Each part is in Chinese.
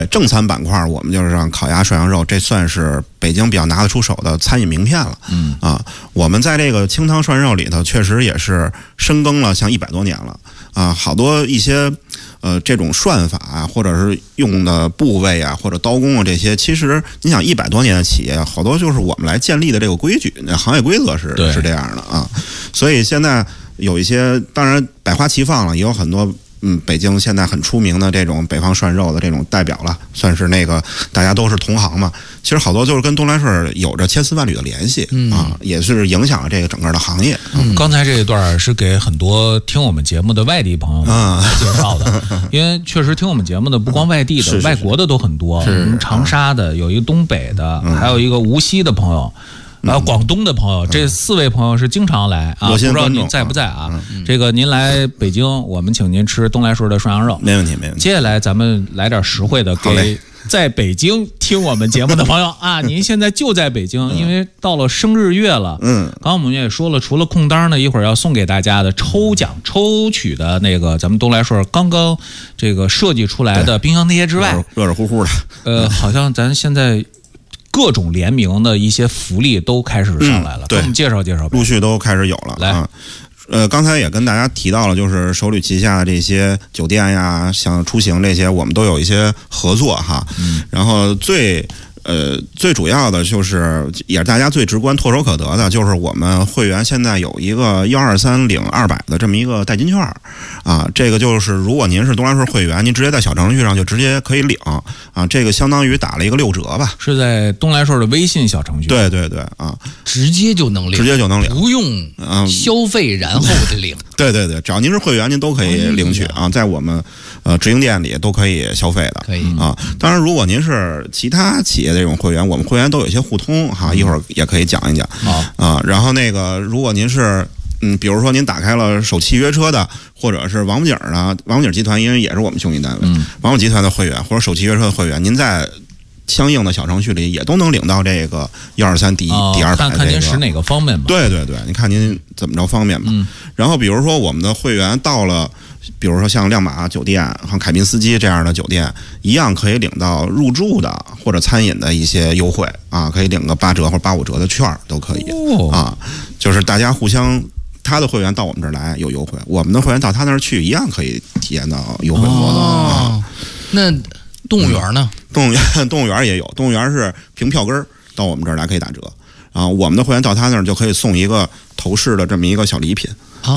正餐板块，我们就是让烤鸭、涮羊肉，这算是北京比较拿得出手的餐饮名片了。我们在这个清汤涮肉里头，确实也是深耕了像100多年了啊，好多一些这种涮法啊，或者是用的部位啊，或者刀工啊这些，其实你想100多年的企业，好多就是我们来建立的这个规矩，行业规则是这样的啊。所以现在有一些，当然百花齐放了，也有很多。北京现在很出名的这种北方涮肉的这种代表了，算是那个大家都是同行嘛。其实好多就是跟东来顺有着千丝万缕的联系啊，也是影响了这个整个的行业。 刚才这一段是给很多听我们节目的外地朋友们来介绍的，因为确实听我们节目的不光外地的，外国的都很多，长沙的，有一个东北的，还有一个无锡的朋友。广东的朋友，这4位朋友是经常来啊，不知道您在不在啊？这个您来北京，我们请您吃东来顺的涮羊肉，没问题。接下来咱们来点实惠的，给在北京听我们节目的朋友啊，您现在就在北京，因为到了生日月了，刚我们也说了，除了空单呢，一会儿要送给大家的抽奖抽取的那个咱们东来顺刚刚这个设计出来的冰箱贴之外， 热乎乎的， 好像咱现在。各种联名的一些福利都开始上来了，给我们介绍介绍吧。 陆续都开始有了。来，刚才也跟大家提到了，就是首旅旗下的这些酒店呀，像出行这些，我们都有一些合作哈。然后最主要的就是，也是大家最直观、唾手可得的，就是我们会员现在有一个123领200的这么一个代金券啊。这个就是如果您是东来顺会员，您直接在小程序上就直接可以领啊。这个相当于打了一个6折吧。 是在东来顺的微信小程序。 对啊， 直接就能领，不用消费然后得领。 对，只要您是会员，您都可以领取啊，在我们直营店里都可以消费的。 可以啊，当然如果您是其他企业的这种会员，我们会员都有一些互通哈，一会儿也可以讲一讲啊。然后那个，如果您是比如说您打开了首汽约车的，或者是王府井的王府井集团，因为也是我们兄弟单位，王府集团的会员或者首汽约车的会员，您在相应的小程序里也都能领到这个123第200。 看您使哪个方便吧。 对，你看您怎么着方便吧。然后比如说我们的会员到了。比如说像亮马酒店、像凯宾斯基这样的酒店，一样可以领到入住的或者餐饮的一些优惠啊，可以领个8折或者85折的券都可以啊。就是大家互相，他的会员到我们这儿来有优惠，我们的会员到他那儿去一样可以体验到优惠活动啊。 那动物园呢？ 动物园也有，动物园是凭票根到我们这儿来可以打折啊。我们的会员到他那儿就可以送一个头饰的这么一个小礼品。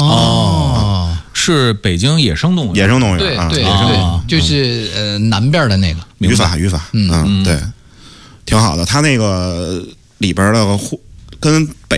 是北京野生动物园。 对，就是南边的那个语法，对，挺好的。它那个里边的跟北